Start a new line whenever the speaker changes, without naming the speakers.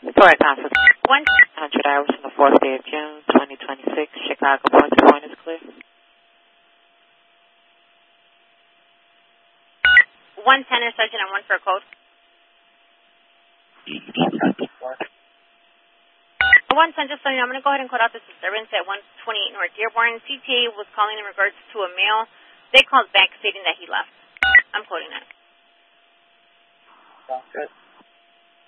For a conference, 100 hours on the 4th day of June, 2026, Chicago, point is clear.
110 is Sergeant and 1 for a code. 110, just so you know, I'm going to go ahead and code out this disturbance at 128 North Dearborn. CTA was calling in regards to a male. They called back stating that he left. I'm coding that.
Sounds good.